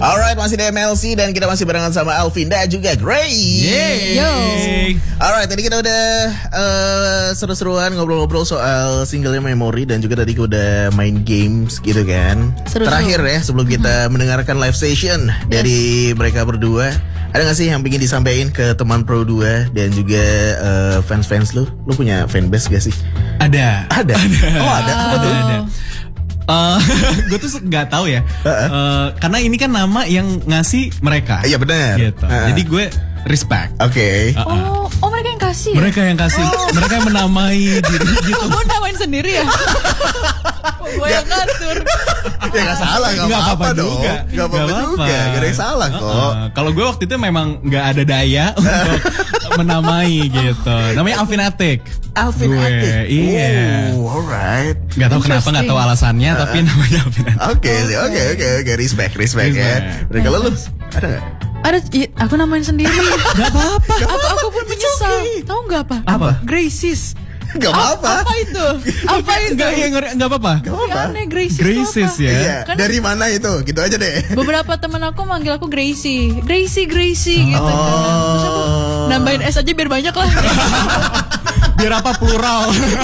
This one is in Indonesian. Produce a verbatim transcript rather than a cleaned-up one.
Alright, masih di M L C dan kita masih barengan sama Alvin dan juga Grace. Yeay. Yo. Alright, tadi kita udah uh, seru-seruan ngobrol-ngobrol soal singlenya Memory dan juga tadi kita udah main games gitu kan. Seru-seru. Terakhir ya sebelum kita mendengarkan live session yes. dari mereka berdua, ada gak sih yang pengen disampaikan ke teman Pro dua dan juga uh, fans-fans lu? Lu punya fanbase gak sih? Ada. Ada. Ada. Oh ada. Apa tuh? Ada. Uh, gue tuh nggak tahu ya, uh-uh. uh, karena ini kan nama yang ngasih mereka. Iya benar. Gitu. Uh-uh. Jadi gue respect. Oke. Okay. Uh-uh. Oh, oh mereka yang kasih. Mereka yang kasih. Oh. Mereka yang menamai diri gitu. Gue namain sendiri ya. Gue yang ngatur. Ya nggak salah, nggak apa-apa dong. Nggak apa-apa juga, nggak ada yang salah kok. Uh-uh. Kalau gue waktu itu memang nggak ada daya untuk menamai gitu. Namanya Alvin Atik. Alvin Atik. Iya. Oh, alright. Gak tahu kenapa, gak tahu alasannya, uh, tapi namanya Alvin Atik. Oke, oke, oke, oke, respect, respect ya. Dan kalau lu ada nggak? Ada, ya, aku namain sendiri. Gak apa-apa. Aku, aku pun menyesal. Okay. Tahu nggak apa? Apa? Graces. Gak apa-apa. Apa itu? Apa itu? Gak, ya, gak apa-apa. Gak apa-apa. Aneh, Graces, Graces ya. Iya. Kan dari mana itu? Gitu aja deh. Beberapa teman aku manggil aku Gracie, Gracie, Gracie gitu oh. kan. Terus aku nambahin S aja biar banyak lah. Biar apa plural.